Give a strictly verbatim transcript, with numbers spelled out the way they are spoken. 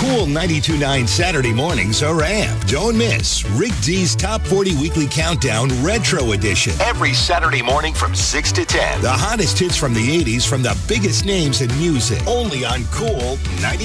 Cool ninety-two point nine Saturday mornings are amped. Don't miss Rick D's Top forty Weekly Countdown Retro Edition. Every Saturday morning from six to ten. The hottest hits from the eighties from the biggest names in music. Only on Cool ninety.